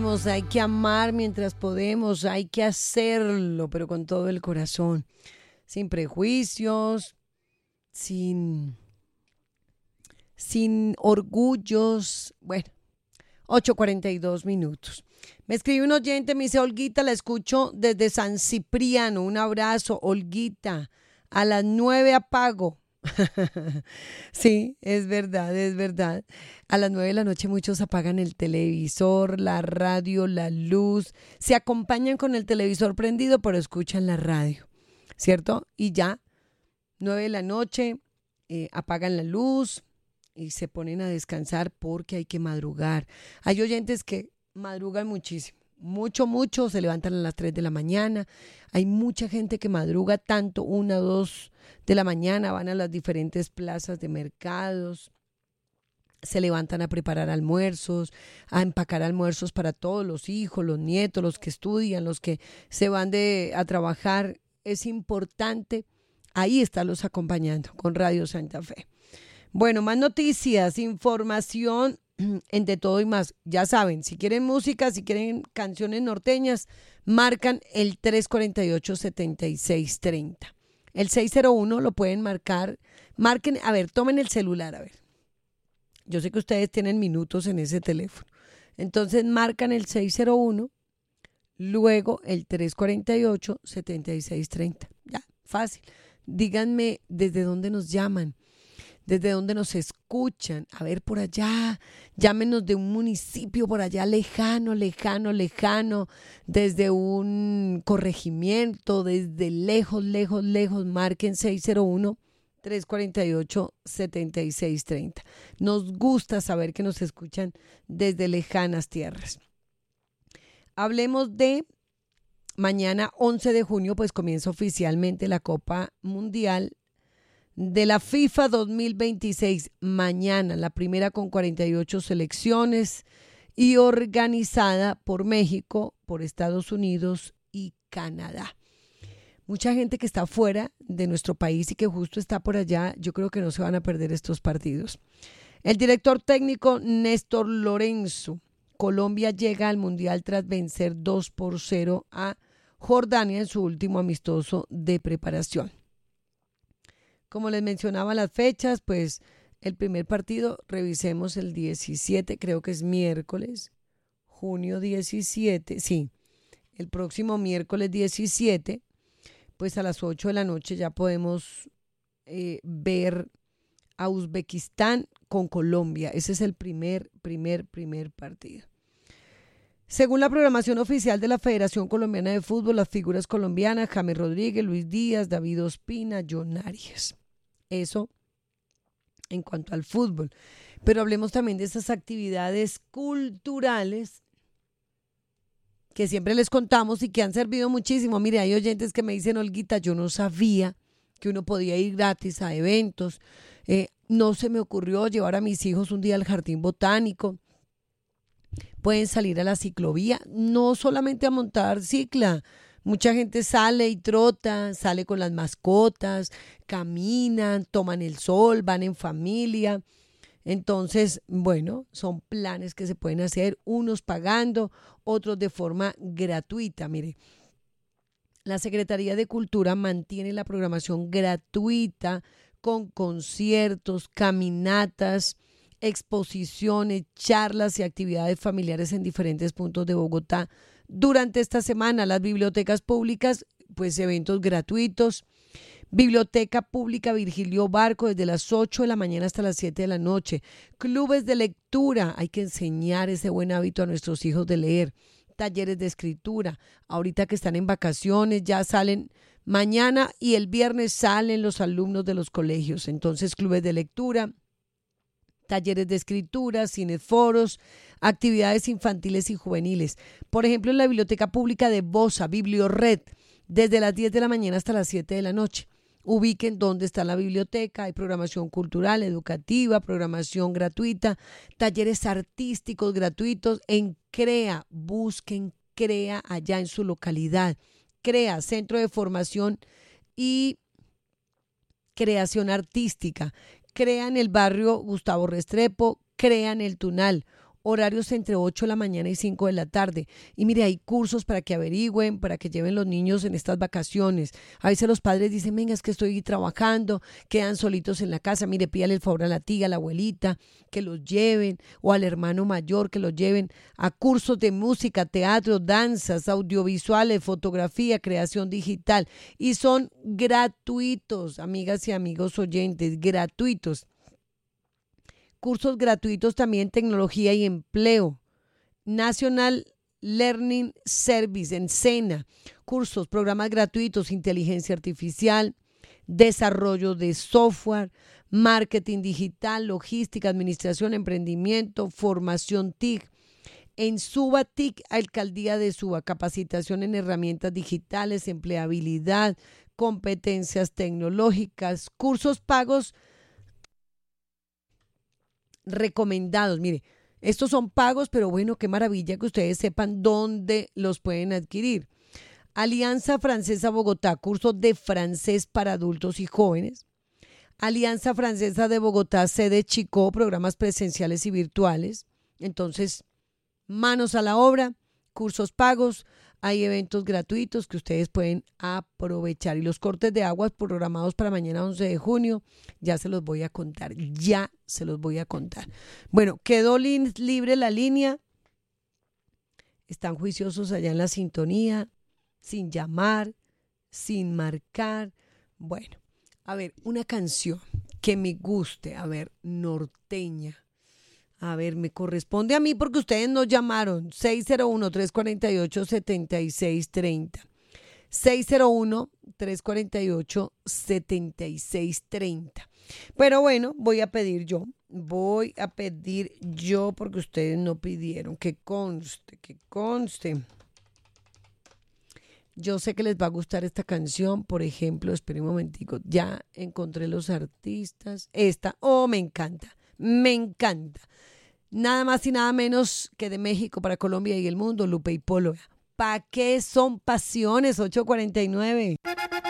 Hay que amar mientras podemos, hay que hacerlo, pero con todo el corazón, sin prejuicios, sin, sin orgullos. Bueno, 8:42. Me escribe un oyente, me dice: Olguita, la escucho desde San Cipriano. Un abrazo, Olguita. A las 9 apago. Sí, es verdad, es verdad. A las 9 de la noche muchos apagan el televisor, la radio, la luz. Se acompañan con el televisor prendido, pero escuchan la radio, ¿cierto? Y ya, 9 de la noche, apagan la luz y se ponen a descansar porque hay que madrugar. Hay oyentes que madrugan muchísimo. Mucho, mucho, se levantan a las 3 de la mañana. Hay mucha gente que madruga tanto, 1, 2 de la mañana, van a las diferentes plazas de mercados, se levantan a preparar almuerzos, a empacar almuerzos para todos los hijos, los nietos, los que estudian, los que se van a trabajar. Es importante ahí estarlos acompañando con Radio Santa Fe. Bueno, más noticias, información en De Todo y Más. Ya saben, si quieren música, si quieren canciones norteñas, marcan el 348-7630. El 601 lo pueden marcar. Marquen, a ver, tomen el celular, a ver. Yo sé que ustedes tienen minutos en ese teléfono. Entonces marcan el 601, luego el 348-7630. Ya, fácil. Díganme desde dónde nos llaman, desde dónde nos escuchan. A ver, por allá, llámenos de un municipio por allá lejano, lejano, lejano, desde un corregimiento, desde lejos, lejos, lejos. Marquen 601-348-7630. Nos gusta saber que nos escuchan desde lejanas tierras. Hablemos de mañana 11 de junio, pues comienza oficialmente la Copa Mundial de la FIFA 2026. Mañana, la primera con 48 selecciones y organizada por México, por Estados Unidos y Canadá. Mucha gente que está fuera de nuestro país y que justo está por allá, yo creo que no se van a perder estos partidos. El director técnico Néstor Lorenzo: Colombia llega al Mundial tras vencer 2-0 a Jordania en su último amistoso de preparación. Como les mencionaba las fechas, pues el primer partido, revisemos el 17, creo que es miércoles, junio 17, sí, el próximo miércoles 17, pues a las 8 de la noche ya podemos ver a Uzbekistán con Colombia. Ese es el primer partido. Según la programación oficial de la Federación Colombiana de Fútbol, las figuras colombianas: James Rodríguez, Luis Díaz, David Ospina, John Arias. Eso en cuanto al fútbol. Pero hablemos también de esas actividades culturales que siempre les contamos y que han servido muchísimo. Mire, hay oyentes que me dicen: Olguita, yo no sabía que uno podía ir gratis a eventos. No se me ocurrió llevar a mis hijos un día al jardín botánico. Pueden salir a la ciclovía, no solamente a montar cicla. Mucha gente sale y trota, sale con las mascotas, caminan, toman el sol, van en familia. Entonces, bueno, son planes que se pueden hacer, unos pagando, otros de forma gratuita. Mire, la Secretaría de Cultura mantiene la programación gratuita con conciertos, caminatas, exposiciones, charlas y actividades familiares en diferentes puntos de Bogotá. Durante esta semana, las bibliotecas públicas, pues eventos gratuitos. Biblioteca Pública Virgilio Barco desde las 8 de la mañana hasta las 7 de la noche. Clubes de lectura, hay que enseñar ese buen hábito a nuestros hijos de leer. Talleres de escritura, ahorita que están en vacaciones, ya salen mañana y el viernes salen los alumnos de los colegios. Entonces, clubes de lectura, talleres de escritura, cineforos, actividades infantiles y juveniles. Por ejemplo, en la Biblioteca Pública de Bosa, Bibliored, desde las 10 de la mañana hasta las 7 de la noche. Ubiquen dónde está la biblioteca, hay programación cultural, educativa, programación gratuita, talleres artísticos gratuitos en CREA. Busquen CREA allá en su localidad. CREA, Centro de Formación y Creación Artística. CREA en el barrio Gustavo Restrepo, CREA en el Tunal. horarios entre 8 de la mañana y 5 de la tarde. Y mire, hay cursos para que averigüen, para que lleven los niños en estas vacaciones. A veces los padres dicen, venga, es que estoy trabajando, quedan solitos en la casa. Mire, pídale el favor a la tía, a la abuelita, que los lleven, o al hermano mayor, que los lleven a cursos de música, teatro, danzas, audiovisuales, fotografía, creación digital. Y son gratuitos, amigas y amigos oyentes, gratuitos. Cursos gratuitos también, tecnología y empleo. National Learning Service en SENA. Cursos, programas gratuitos, inteligencia artificial, desarrollo de software, marketing digital, logística, administración, emprendimiento, formación TIC. En Suba TIC, Alcaldía de Suba, capacitación en herramientas digitales, empleabilidad, competencias tecnológicas, cursos pagos recomendados. Mire, estos son pagos, pero bueno, qué maravilla que ustedes sepan dónde los pueden adquirir. Alianza Francesa Bogotá, cursos de francés para adultos y jóvenes. Alianza Francesa de Bogotá, sede Chicó, programas presenciales y virtuales. Entonces, manos a la obra, cursos pagos, hay eventos gratuitos que ustedes pueden aprovechar. Y los cortes de aguas programados para mañana 11 de junio, ya se los voy a contar, Bueno, quedó libre la línea. Están juiciosos allá en la sintonía, sin llamar, sin marcar. Bueno, a ver, una canción que me guste, a ver, norteña. A ver, me corresponde a mí porque ustedes nos llamaron. 601-348-7630. 601-348-7630. Pero bueno, voy a pedir yo porque ustedes no pidieron. Que conste. Yo sé que les va a gustar esta canción. Por ejemplo, esperen un momentico. Ya encontré los artistas. Esta, me encanta. Nada más y nada menos que de México para Colombia y el mundo, Lupe y Polo. ¿Pa' qué son pasiones? 8:49.